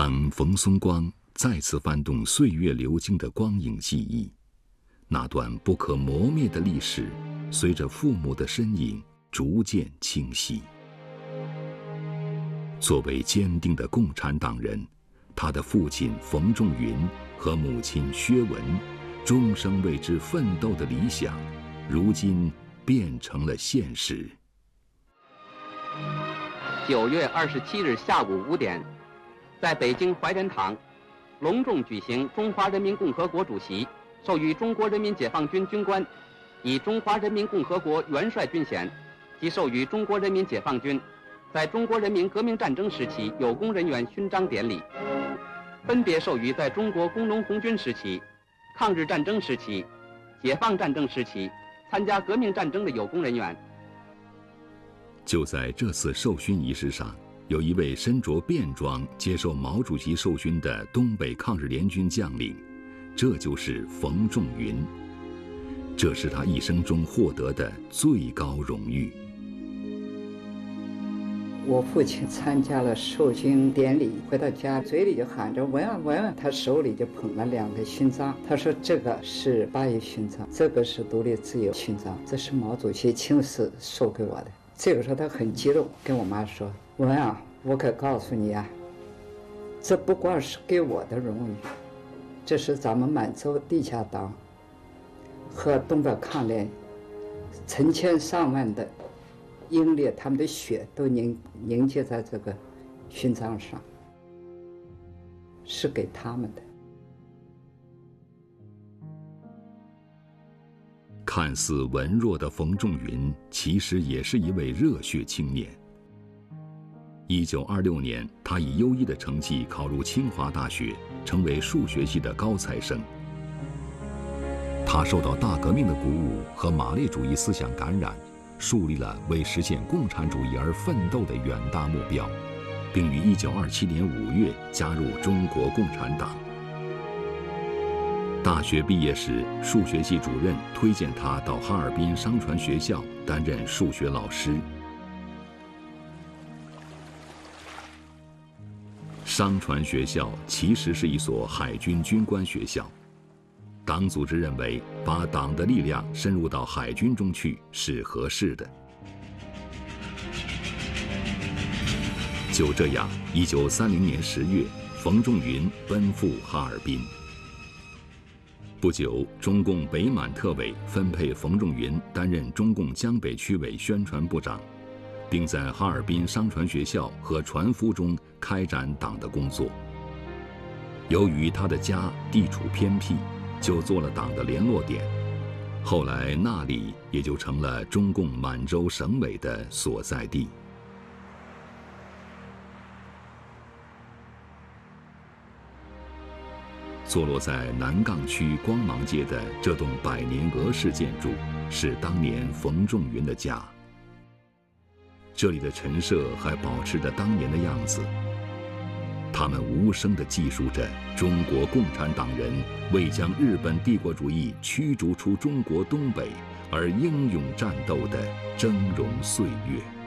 当冯松光再次翻动岁月流经的光影记忆，那段不可磨灭的历史，随着父母的身影逐渐清晰。作为坚定的共产党人，他的父亲冯仲云和母亲薛文，终生为之奋斗的理想，如今变成了现实。 9月27日下午5点，在北京怀仁堂，隆重举行中华人民共和国主席授予中国人民解放军军官以中华人民共和国元帅军衔及授予中国人民解放军在中国人民革命战争时期有功人员勋章典礼，分别授予在中国工农红军时期、抗日战争时期、解放战争时期参加革命战争的有功人员。 就在这次授勋仪式上，有一位身着便装接受毛主席授勋的东北抗日联军将领，这就是冯仲云。这是他一生中获得的最高荣誉。 我父亲参加了授勋典礼，回到家嘴里就喊着文啊文啊，他手里就捧了2个勋章。他说这个是8一勋章，这个是独立自由勋章，这是毛主席亲自授给我的。这个时候他很激动，跟我妈说：“文啊，我可告诉你啊，这不光是给我的荣誉，这是咱们满洲地下党和东北抗联成千上万的英烈，他们的血都凝结在这个勋章上，是给他们的。” 看似文弱的冯仲云，其实也是一位热血青年。1926年，他以优异的成绩考入清华大学，成为数学系的高材生。他受到大革命的鼓舞和马列主义思想感染，树立了为实现共产主义而奋斗的远大目标，并于1927年5月加入中国共产党。大学毕业时，数学系主任推荐他到哈尔滨商船学校担任数学老师。商船学校其实是一所海军军官学校，党组织认为把党的力量深入到海军中去是合适的。就这样，1930年10月，冯仲云奔赴哈尔滨。不久，中共北满特委分配冯仲云担任中共江北区委宣传部长，并在哈尔滨商船学校和船夫中开展党的工作。由于他的家地处偏僻，就做了党的联络点，后来那里也就成了中共满洲省委的所在地。坐落在南岗区光芒街的这栋百年俄式建筑，是当年冯仲云的家。这里的陈设还保持着当年的样子，他们无声地记述着中国共产党人为将日本帝国主义驱逐出中国东北而英勇战斗的峥嵘岁月。